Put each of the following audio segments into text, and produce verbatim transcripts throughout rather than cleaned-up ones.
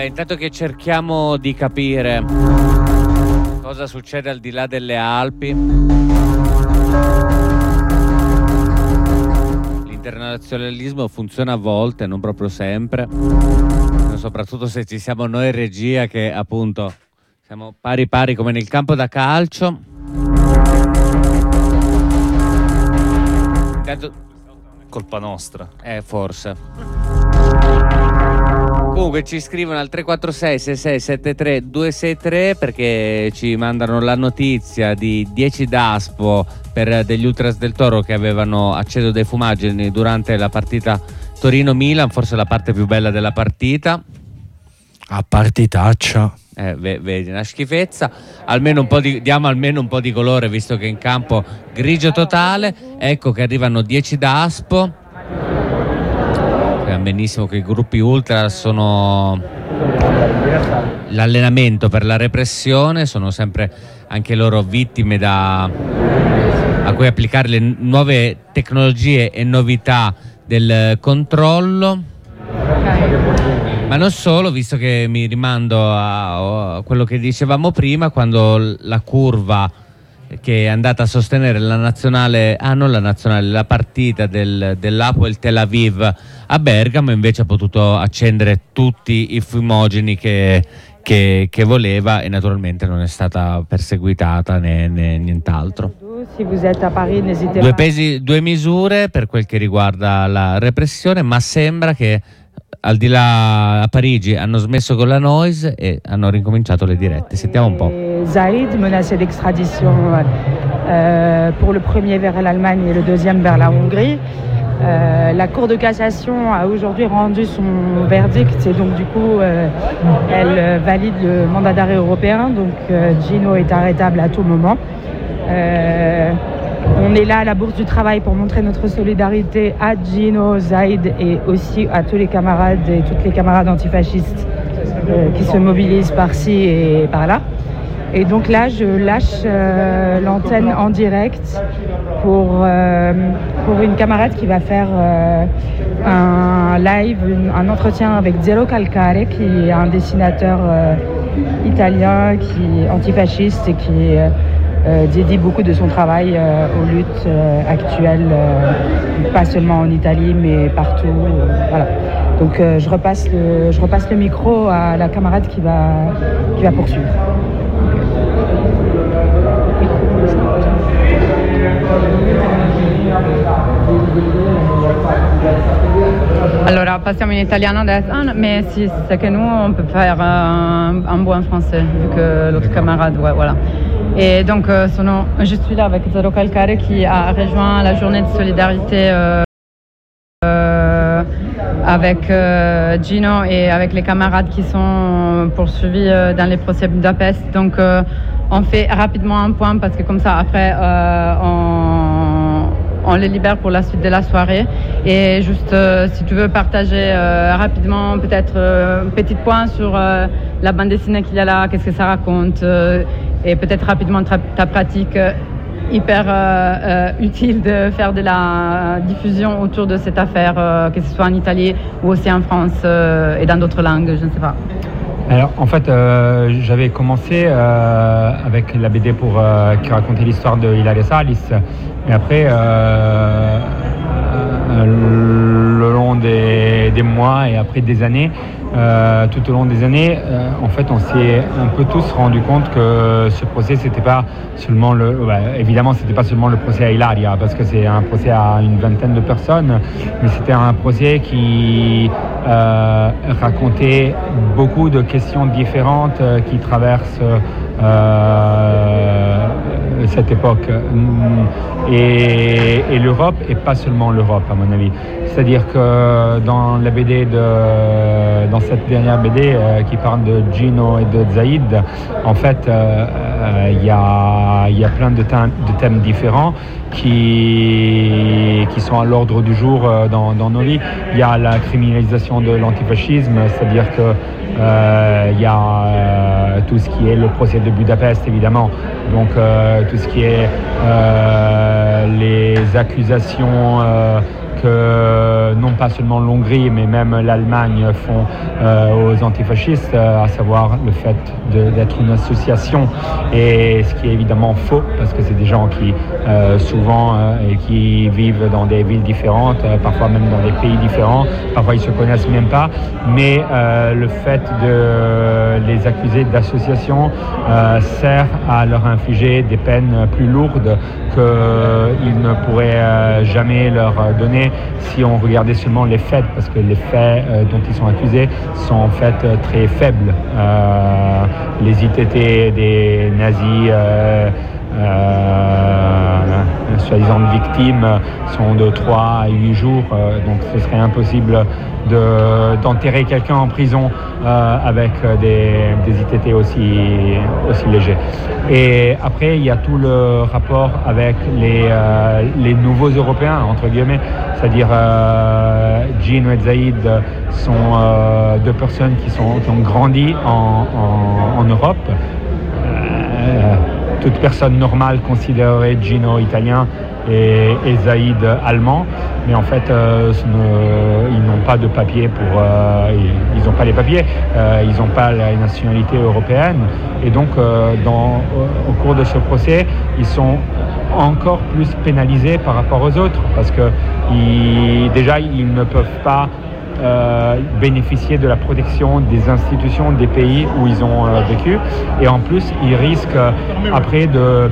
Vabbè, intanto che cerchiamo di capire cosa succede al di là delle Alpi, l'internazionalismo funziona a volte, non proprio sempre, soprattutto se ci siamo noi in regia che appunto siamo pari pari come nel campo da calcio. Intanto... colpa nostra. Eh, forse. Comunque ci scrivono al tre quattro sei sei sei sette tre due sei tre perché ci mandano la notizia di dieci Daspo per degli Ultras del Toro che avevano acceso dei fumageni durante la partita Torino-Milan, forse la parte più bella della partita. A partitaccia. Eh, vedi, una schifezza. Almeno un po' di, diamo almeno un po' di colore, visto che in campo grigio totale. Ecco che arrivano dieci Daspo. Sappiamo benissimo che i gruppi ultra sono l'allenamento per la repressione, sono sempre anche loro vittime da, a cui applicare le nuove tecnologie e novità del controllo. Ma non solo, visto che mi rimando a, a quello che dicevamo prima, quando la curva che è andata a sostenere la nazionale, ah non la nazionale, la partita del, dell'Apoel Tel Aviv a Bergamo, invece ha potuto accendere tutti i fumogeni che, che, che voleva e naturalmente non è stata perseguitata né, né nient'altro. Due pesi, due misure per quel che riguarda la repressione, ma sembra che al di là a Parigi hanno smesso con la noise e hanno ricominciato le dirette. Sentiamo un po'. Zaid menacé d'extradition euh, pour le premier vers l'Allemagne et le deuxième vers la Hongrie. Euh, la Cour de cassation a aujourd'hui rendu son verdict et donc du coup euh, elle valide le mandat d'arrêt européen. Donc euh, Gino est arrêtable à tout moment. Euh, On est là à la Bourse du Travail pour montrer notre solidarité à Gino, Zaid et aussi à tous les camarades et toutes les camarades antifascistes euh, qui se mobilisent par-ci et par-là. Et donc là, je lâche euh, l'antenne en direct pour, euh, pour une camarade qui va faire euh, un live, une, un entretien avec Zero Calcare, qui est un dessinateur euh, italien, qui est antifasciste et qui euh, Euh, dédie beaucoup de son travail euh, aux luttes euh, actuelles, euh, pas seulement en Italie mais partout. Euh, voilà. Donc euh, je repasse le, je repasse le micro à la camarade qui va, qui va poursuivre. Allora passiamo in italiano adesso, ah, mais si c'est que nous on peut faire un, un bon français vu que l'autre camarade, ouais, voilà. Et donc euh, sono, je suis là avec Zero Calcare qui a rejoint la journée de solidarité euh, euh, avec euh, Gino et avec les camarades qui sont poursuivis euh, dans les procès Budapest. Donc euh, on fait rapidement un point parce que comme ça après euh, on, on les libère pour la suite de la soirée. Et juste euh, si tu veux partager euh, rapidement peut-être euh, un petit point sur euh, la bande dessinée qu'il y a là, qu'est-ce que ça raconte euh, et peut-être rapidement ta, ta pratique euh, hyper euh, euh, utile de faire de la diffusion autour de cette affaire, euh, que ce soit en Italie ou aussi en France euh, et dans d'autres langues, je ne sais pas. Alors en fait euh, j'avais commencé euh, avec la B D pour, euh, qui racontait l'histoire de Ilaria Salis, et après euh, euh, le long des, des mois et après des années, euh, tout au long des années, euh, en fait on s'est un peu tous rendu compte que ce procès c'était pas seulement le, bah, évidemment c'était pas seulement le procès à Ilaria parce que c'est un procès à une vingtaine de personnes, mais c'était un procès qui euh, racontait beaucoup de questions différentes euh, qui traversent euh, cette époque et, et l'Europe, et pas seulement l'Europe à mon avis. C'est-à-dire que dans la B D de, dans cette dernière B D euh, qui parle de Gino et de Zaid, en fait il euh, euh, y, a, y a plein de, thèmes, de thèmes différents qui, qui sont à l'ordre du jour euh, dans, dans nos vies. Il y a la criminalisation de l'antifascisme, c'est-à-dire que il euh, y a euh, tout ce qui est le procès de Budapest évidemment, donc euh, tout ce qui est euh, les accusations euh, que non pas seulement l'Hongrie mais même l'Allemagne font euh, aux antifascistes, euh, à savoir le fait de, d'être une association, et ce qui est évidemment faux parce que c'est des gens qui euh, souvent euh, et qui vivent dans des villes différentes, euh, parfois même dans des pays différents, parfois ils se connaissent même pas, mais euh, le fait de les accuser d'association euh, sert à leur infliger des peines plus lourdes qu'ils ne pourraient euh, jamais leur donner si on regardait seulement les faits, parce que les faits euh, dont ils sont accusés sont en fait euh, très faibles. Euh, les I T T des nazis euh, Euh, soi-disant victimes sont de trois à huit jours, euh, donc ce serait impossible de, d'enterrer quelqu'un en prison euh, avec des, des I T T aussi, aussi légers. Et après, il y a tout le rapport avec les, euh, les nouveaux Européens, entre guillemets, c'est-à-dire euh, Gino et Zaïd sont euh, deux personnes qui, sont, qui ont grandi en, en, en Europe. Euh, Toute personne normale considérerait Gino italien et, et Zaïd allemand, mais en fait, euh, ne, ils n'ont pas de papier pour, euh, ils n'ont pas les papiers, euh, ils n'ont pas la nationalité européenne, et donc euh, dans, au, au cours de ce procès, ils sont encore plus pénalisés par rapport aux autres, parce que ils, déjà ils ne peuvent pas Euh, bénéficier de la protection des institutions des pays où ils ont euh, vécu, et en plus ils risquent euh, après de euh,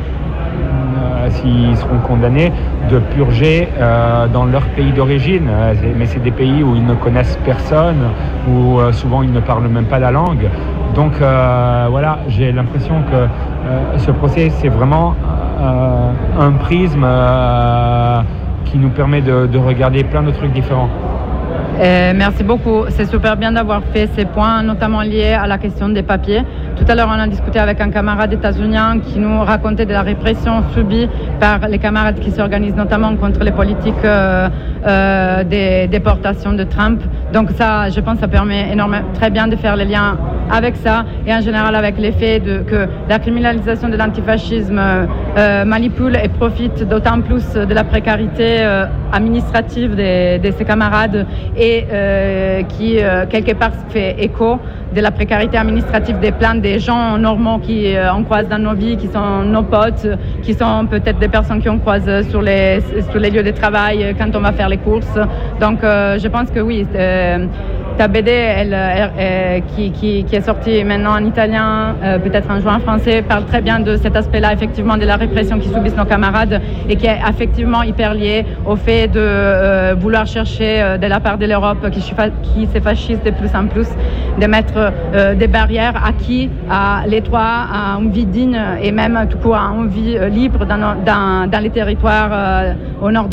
s'ils seront condamnés de purger euh, dans leur pays d'origine, euh, mais c'est des pays où ils ne connaissent personne, où euh, souvent ils ne parlent même pas la langue, donc euh, voilà, j'ai l'impression que euh, ce procès c'est vraiment euh, un prisme euh, qui nous permet de, de regarder plein de trucs différents. Euh, merci beaucoup. C'est super bien d'avoir fait ces points, notamment liés à la question des papiers. Tout à l'heure, on a discuté avec un camarade états-unien qui nous racontait de la répression subie par les camarades qui s'organisent notamment contre les politiques euh, euh, des déportations de Trump. Donc ça, je pense que ça permet énormément, très bien de faire les liens avec ça, et en général avec l'effet de, que la criminalisation de l'antifascisme euh, manipule et profite d'autant plus de la précarité euh, administrative de, de ses camarades, et euh, qui euh, quelque part fait écho de la précarité administrative des plans des gens normaux qui euh, on croise dans nos vies, qui sont nos potes, qui sont peut-être des personnes qu'on croise sur les, sur les lieux de travail quand on va faire les courses. Donc euh, je pense que oui, euh, ta B D elle, elle, elle, qui, qui, qui est sortie maintenant en italien, euh, peut-être un jour en français, parle très bien de cet aspect-là, effectivement, de la répression qui subissent nos camarades, et qui est effectivement hyper lié au fait de euh, vouloir chercher euh, de la part de l'Europe qui, qui se fascise de plus en plus, de mettre euh, des barrières à qui, à les droits, à une vie digne, et même tout court à une vie euh, libre dans, dans, dans les territoires euh, au nord.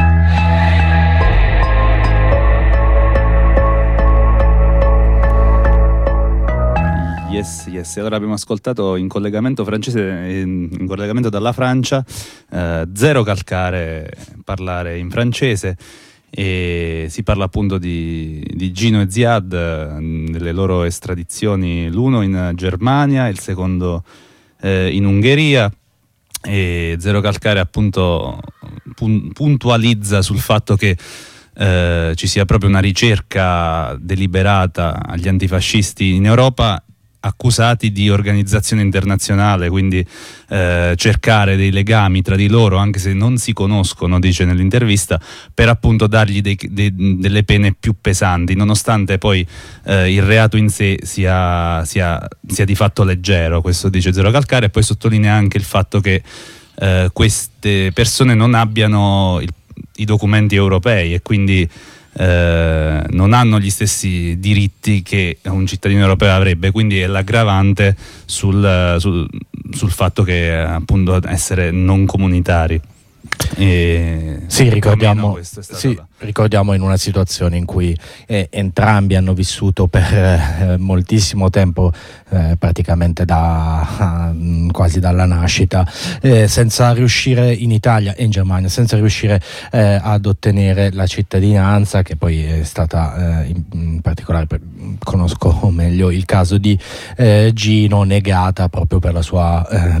Yes, yes. Ora abbiamo ascoltato in collegamento francese, in collegamento dalla Francia, eh, Zero Calcare parlare in francese, e si parla appunto di, di Gino e Ziad, delle loro estradizioni, l'uno in Germania, il secondo eh, in Ungheria, e Zero Calcare appunto pun- puntualizza sul fatto che eh, ci sia proprio una ricerca deliberata agli antifascisti in Europa, accusati di organizzazione internazionale, quindi eh, cercare dei legami tra di loro, anche se non si conoscono, dice nell'intervista, per appunto dargli dei, dei, delle pene più pesanti, nonostante poi eh, il reato in sé sia, sia, sia di fatto leggero. Questo dice Zero Calcare, e poi sottolinea anche il fatto che eh, queste persone non abbiano il, i documenti europei, e quindi Eh, non hanno gli stessi diritti che un cittadino europeo avrebbe, quindi è l'aggravante sul, sul, sul fatto che appunto essere non comunitari. E sì, ricordiamo, sì, ricordiamo in una situazione in cui eh, entrambi hanno vissuto per eh, moltissimo tempo, eh, praticamente da uh, quasi dalla nascita, eh, senza riuscire in Italia e in Germania, senza riuscire eh, ad ottenere la cittadinanza, che poi è stata eh, in, in particolare, per, conosco meglio il caso di eh, Gino, negata proprio per la sua eh,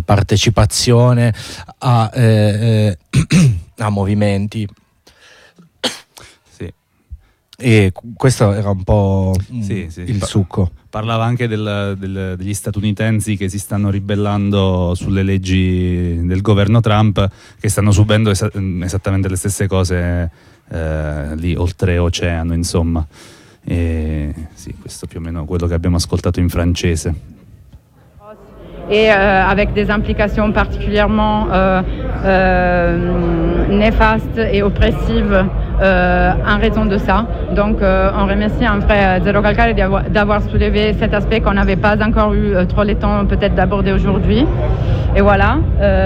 partecipazione a eh, a movimenti. E questo era un po' sì, sì, il pa- succo. Parlava anche del, del, degli statunitensi che si stanno ribellando sulle leggi del governo Trump, che stanno subendo esa- esattamente le stesse cose eh, lì oltreoceano, insomma. E sì, questo più o meno quello che abbiamo ascoltato in francese. Et euh, avec des implications particulièrement euh, euh, néfastes et oppressives euh, en raison de ça. Donc euh, on remercie en vrai Zero Calcare d'avoir, d'avoir soulevé cet aspect qu'on n'avait pas encore eu euh, trop le temps peut-être d'aborder aujourd'hui. Et voilà.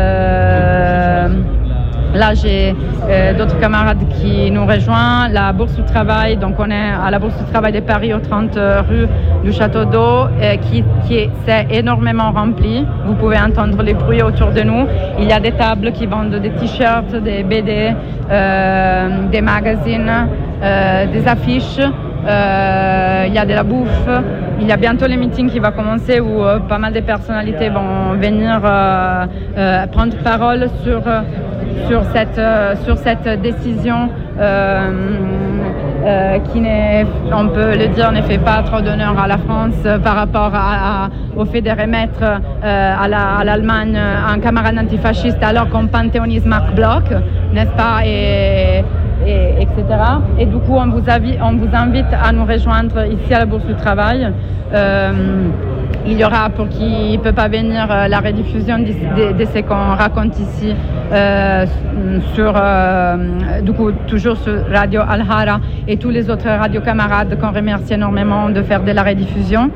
Euh, Là, j'ai euh, d'autres camarades qui nous rejoignent. La Bourse du Travail, donc on est à la Bourse du Travail de Paris, au trente rue du Château d'Eau, euh, qui, qui s'est énormément remplie. Vous pouvez entendre les bruits autour de nous. Il y a des tables qui vendent des t-shirts, des B D, euh, des magazines, euh, des affiches. Euh, il y a de la bouffe. Il y a bientôt le meeting qui va commencer où euh, pas mal de personnalités vont venir euh, euh, prendre parole sur sur cette euh, sur cette décision euh, euh, qui n'est, on peut le dire, ne fait pas trop d'honneur à la France euh, par rapport à, à, au fait de remettre euh, à, la, à l'Allemagne un camarade antifasciste alors qu'on panthéonise Marc Bloch, n'est-ce pas, et Et, etc. Et du coup, on vous, avi, on vous invite à nous rejoindre ici à la Bourse du Travail. Euh, il y aura, pour qui ne peut pas venir, la rediffusion de, de, de ce qu'on raconte ici, euh, sur, euh, du coup, toujours sur Radio Al-Hara et tous les autres radios camarades qu'on remercie énormément de faire de la rediffusion.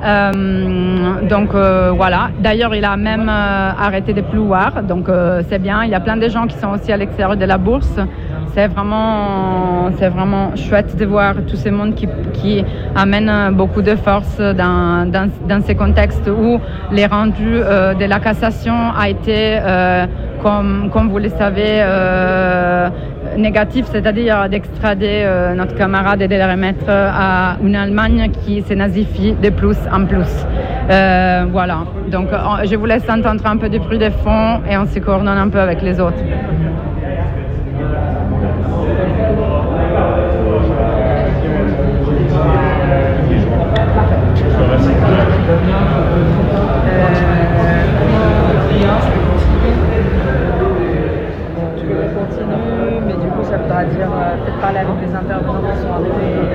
Euh, donc euh, voilà. D'ailleurs, il a même euh, arrêté de pleuvoir, donc euh, c'est bien. Il y a plein de gens qui sont aussi à l'extérieur de la bourse. C'est vraiment, c'est vraiment chouette de voir tout ce monde qui, qui amène beaucoup de force dans, dans, dans ces contextes où les rendus euh, de la cassation a été, euh, comme, comme vous le savez, euh, négatif, c'est-à-dire d'extrader euh, notre camarade et de le remettre à une Allemagne qui se nazifie de plus en plus. Euh, voilà. Donc je vous laisse entendre un peu de bruit de fond et on se coordonne un peu avec les autres. À dire, euh, peut-être parler avec les intervenants qui sont arrivés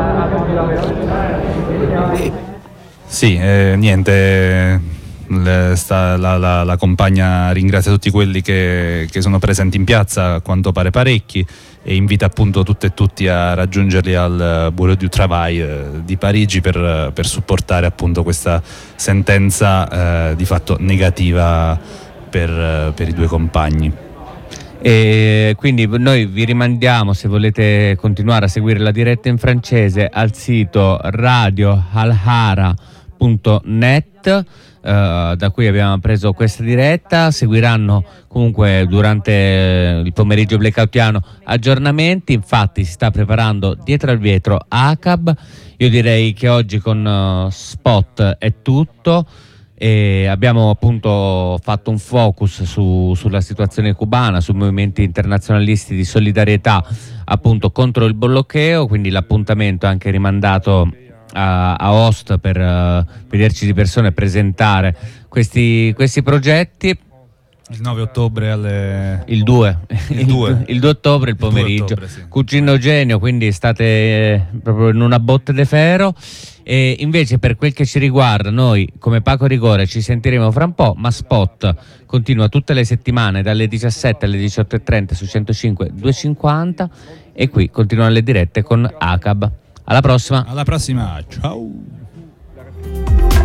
avant. Sì, eh, niente, le, sta, la, la, la compagna ringrazia tutti quelli che, che sono presenti in piazza, a quanto pare parecchi, e invita appunto tutte e tutti a raggiungerli al Bureau du Travail eh, di Parigi per, per supportare appunto questa sentenza eh, di fatto negativa per, per i due compagni. E quindi noi vi rimandiamo, se volete continuare a seguire la diretta in francese, al sito radio alhara punto net, eh, da cui abbiamo preso questa diretta. Seguiranno comunque durante il pomeriggio blackoutiano aggiornamenti. Infatti si sta preparando dietro al vetro A C A B. Io direi che oggi con uh, Spot è tutto. E abbiamo appunto fatto un focus su, sulla situazione cubana, sui movimenti internazionalisti di solidarietà appunto contro il bloqueo, quindi l'appuntamento è anche rimandato a, a Host per uh, vederci di persona e presentare questi, questi progetti. Il nove ottobre alle... Il due. Il due. Il due ottobre il pomeriggio. Il ottobre, sì. Cugino Eugenio, quindi state eh, proprio in una botte de ferro. E invece per quel che ci riguarda, noi come Paco Rigore ci sentiremo fra un po', ma Spot continua tutte le settimane dalle diciassette alle diciotto e trenta su centocinque duecentocinquanta e qui continuano le dirette con A C A B. Alla prossima. Alla prossima, ciao.